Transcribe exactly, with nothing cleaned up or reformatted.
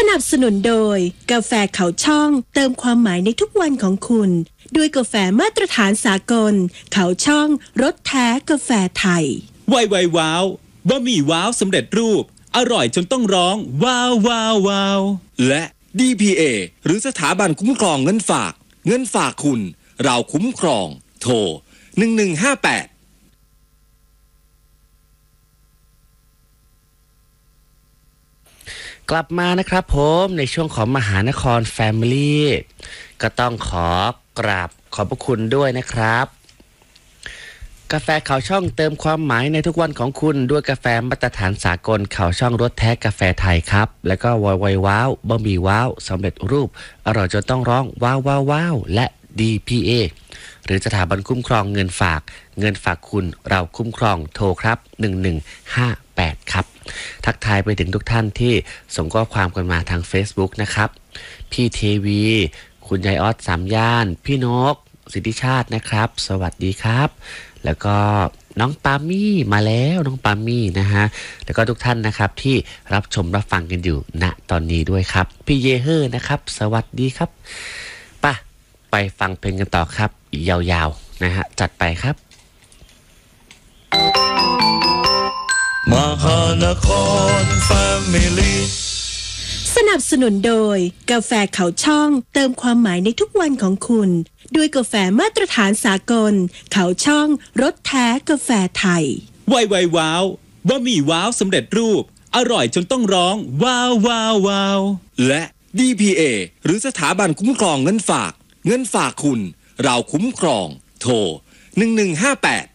นับสนุนโดยกาแฟเขาช่องเติมความหมายในทุกวันของคุณด้วยกาแฟมาตรฐานสากลเขาช่องรสแท้กาแฟไทยไวไวว้าวบะหมี่ว้าวสำเร็จรูปอร่อยจนต้องร้องว้าวว้าวว้าวและ ดี พี เอ หรือสถาบันคุ้มครองเงินฝากเงินฝากคุณเราคุ้มครองโทรหนึ่งหนึ่งห้าแปดกลับมานะครับผมในช่วงของมหานคร Family ก็ต้องขอกราบขอบพระคุณด้วยนะครับกาแฟเขาช่องเติมความหมายในทุกวันของคุณด้วยกาแฟมาตรฐานสากลเขาช่องรสแท้กาแฟไทยครับแล้วก็วอยไวว้าวบะหมี่ว้าวสำเร็จรูปอร่อยจนต้องร้องว้าวว้าวว้าวและ ดี พี เอ หรือสถาบันคุ้มครองเงินฝากเงินฝากคุณเราคุ้มครองโทรครับหนึ่งหนึ่งห้าแปดครับทักทายไปถึงทุกท่านที่ส่งข้อความกันมาทาง Facebook นะครับพี่เทวีคุณยายออสสามย่านพี่นกสิทธิชาตินะครับสวัสดีครับแล้วก็น้องปามี่มาแล้วน้องปามี่นะฮะแล้วก็ทุกท่านนะครับที่รับชมรับฟังกันอยู่ณตอนนี้ด้วยครับพี่เยเฮอร์นะครับสวัสดีครับป่ะไปฟังเพลงกันต่อครับยาวๆนะฮะจัดไปครับมหานคร Family สนับสนุนโดยกาแฟเขาช่องเติมความหมายในทุกวันของคุณด้วยกาแฟมาตรฐานสากลเขาช่องรสแท้กาแฟไทยไวไวว้าวบะหมี่ว้าวสำเร็จรูปอร่อยจนต้องร้องว้าวว้าวว้าวและ ดี พี เอ หรือสถาบันคุ้มครองเงินฝากเงินฝากคุณเราคุ้มครองโทรหนึ่งหนึ่งห้าแปด